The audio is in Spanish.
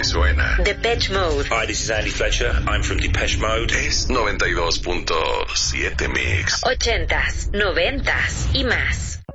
suena. Depeche Mode. Hi, this is Andy Fletcher. I'm from Depeche Mode. Es 92.7 Mix. 80s, 90s y más.